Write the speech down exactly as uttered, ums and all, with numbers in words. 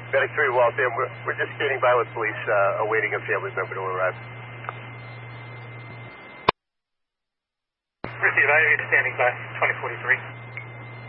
Medic three, Waltham, we're, we're just standing by with police, uh, awaiting a family member to arrive. Receive, I am standing by, twenty forty-three.